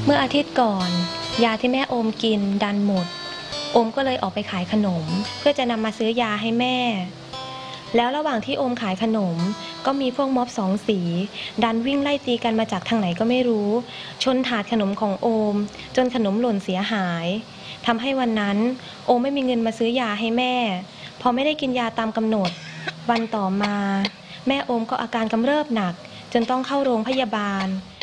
เมื่ออาทิตย์ก่อนยาที่แม่โอมกินดันหมดโอมก็เลยออกไปขายขนมเพื่อจะนำมาซื้อยาให้แม่แล้วระหว่างที่โอมขายขนมก็มีพวกม็อบสองสีดันวิ่งไล่ตีกันมาจากทางไหนก็ไม่รู้ชนถาดขนมของโอมจนขนมหล่นเสียหายทำให้วันนั้นโอมไม่มีเงินมาซื้อยาให้แม่พอไม่ได้กินยาตามกำหนดวันต่อมาแม่โอมก็อาการกำเริบหนักจนต้องเข้าโรงพยาบาล